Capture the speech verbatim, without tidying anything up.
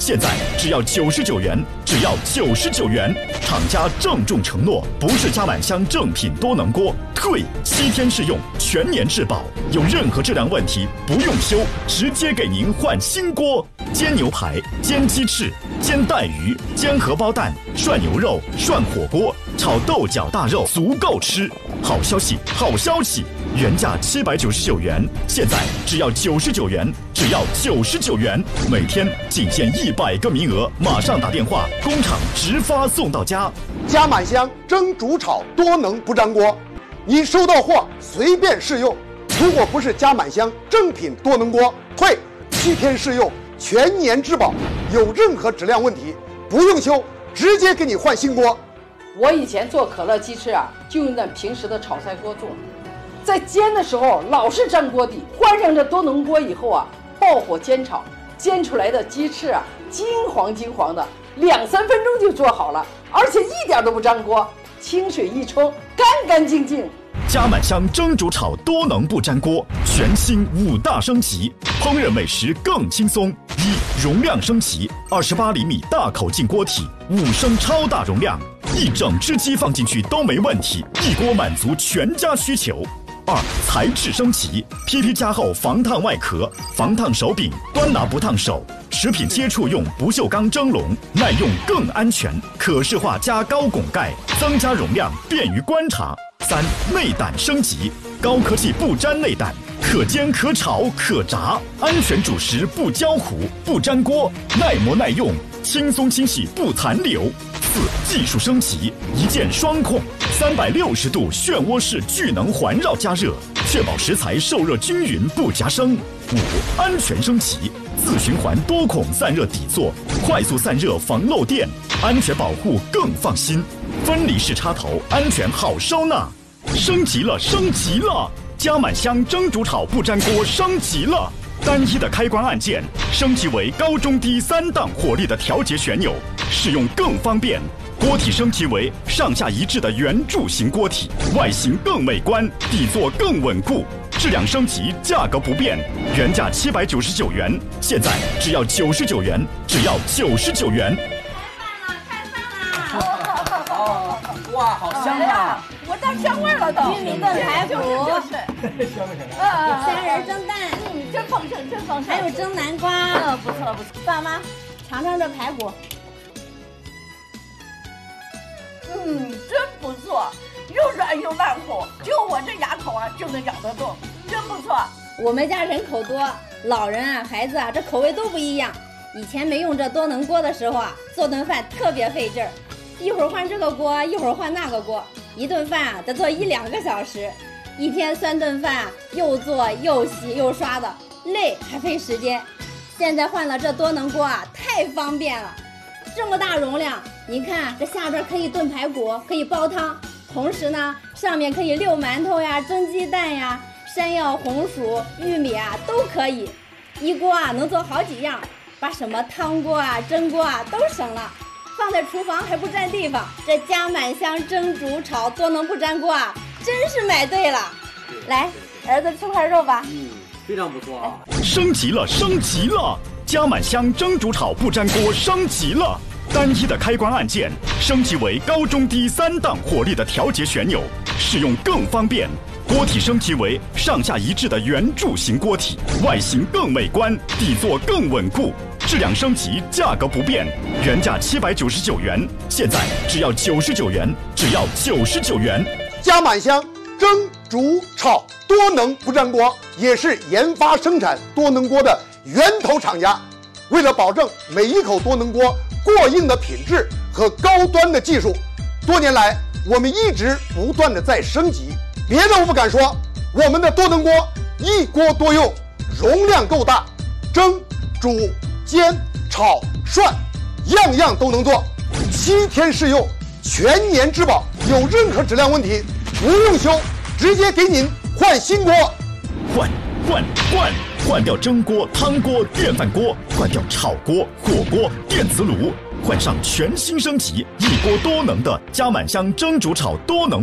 现在只要九十九元，只要九十九元。厂家郑重承诺，不是加满箱正品多能锅，退七天试用，全年质保，有任何质量问题不用修，直接给您换新锅。煎牛排、煎鸡翅、煎带鱼、煎荷包蛋、涮牛肉、涮火锅、炒豆角大肉，足够吃。好消息，好消息！原价七百九十九元，现在只要九十九元，只要九十九元，每天仅限一百个名额，马上打电话，工厂直发送到家。 加满箱蒸煮炒多能不粘锅，你收到货随便试用，如果不是加满箱正品多能锅，退七天试用，全年质保，有任何质量问题不用修，直接给你换新锅。 我以前做可乐鸡翅啊，就用那平时的炒菜锅做，在煎的时候老是粘锅底，换上这多能锅以后啊，爆火煎炒，煎出来的鸡翅啊，金黄金黄的，两三分钟就做好了，而且一点都不粘锅，清水一冲，干干净净。 加满箱蒸煮炒多能不粘锅，全新五大升级，烹饪美食更轻松。一、容量升级，二十八厘米大口径锅体，五升超大容量，一整只鸡放进去都没问题，一锅满足全家需求。二、材质升级 ，P P 加厚防烫外壳，防烫手柄，端拿不烫手。食品接触用不锈钢蒸笼，耐用更安全，可视化加高拱盖，增加容量，便于观察。三、内胆升级，高科技不粘内胆，可煎可炒可炸，安全煮食不焦糊不粘锅，耐磨耐用，轻松清洗不残留。四、技术升级，一键双控，三百六十度漩涡式聚能环绕加热，确保食材受热均匀不夹生。五、安全升级，自循环多孔散热底座，快速散热防漏电，安全保护更放心。分离式插头，安全好收纳。升级了，升级了！加满箱蒸煮炒不粘锅升级了，单一的开关按键升级为高中低三档火力的调节旋钮，使用更方便。锅体升级为上下一致的圆柱形锅体，外形更美观，底座更稳固。质量升级，价格不变，原价七百九十九元，现在只要九十九元，只要九十九元。 哇，好香啊！ 我到香味了都。 玉米炖排骨， 香不香？ 虾仁蒸蛋， 嗯，真丰盛，真丰盛。 还有蒸南瓜， 嗯，不错不错。 爸妈，尝尝这排骨。 嗯，真不错，又软又烂乎，就我这牙口啊就能咬得动，真不错。 我们家人口多，老人啊、孩子啊，这口味都不一样。以前没用这多能锅的时候啊，做顿饭特别费劲儿。一会儿换这个锅，一会儿换那个锅，一顿饭啊得做一两个小时，一天三顿饭啊，又做又洗又刷的，累还费时间。现在换了这多能锅啊，太方便了。这么大容量，你看这下边可以炖排骨，可以煲汤，同时呢，上面可以溜馒头呀、蒸鸡蛋呀、山药、红薯、玉米啊都可以，一锅啊能做好几样，把什么汤锅啊、蒸锅啊都省了。放在厨房还不占地方，这加满箱蒸煮炒多能不粘锅啊，真是买对了。来，儿子吃块肉吧。 嗯，非常不错啊。 升级了，升级了！加满箱蒸煮炒不粘锅升级了，单一的开关按键升级为高中低三档火力的调节旋钮，使用更方便。锅体升级为上下一致的圆柱形锅体，外形更美观，底座更稳固。质量升级，价格不变，原价七百九十九元，现在只要九十九元，只要九十九元。 加满箱蒸煮炒多能不粘锅，也是研发生产多能锅的源头厂家。为了保证每一口多能锅过硬的品质和高端的技术，多年来我们一直不断的在升级。别的我不敢说，我们的多能锅一锅多用，容量够大，蒸煮煎炒涮样样都能做，七天试用，全年质保，有任何质量问题不用修，直接给您换新锅。 换换换换掉蒸锅、汤锅、电饭锅，换掉炒锅、火锅、电磁炉，换上全新升级一锅多能的加满箱蒸煮炒多能。